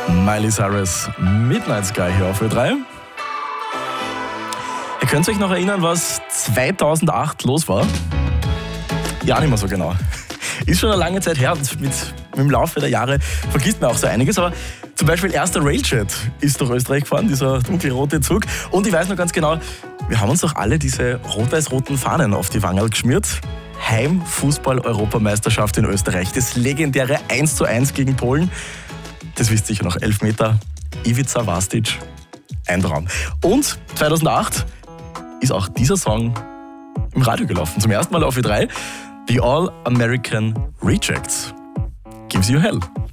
Miley Cyrus, Midnight Sky hier auf Ö3. Ihr könnt euch noch erinnern, was 2008 los war? Ja, nicht mehr so genau. Ist schon eine lange Zeit her und mit dem Laufe der Jahre vergisst man auch so einiges. Aber zum Beispiel erster Railjet ist durch Österreich gefahren, dieser dunkelrote Zug. Und ich weiß noch ganz genau, wir haben uns doch alle diese rot-weiß-roten Fahnen auf die Wangerl geschmiert. Heimfußball-Europameisterschaft in Österreich. Das legendäre 1:1 gegen Polen. Das wisst ihr sicher noch. 11 Meter. Ivica Vastic. Ein Traum. Und 2008 ist auch dieser Song im Radio gelaufen. Zum ersten Mal auf Ö3. The All American Rejects. Gives You Hell.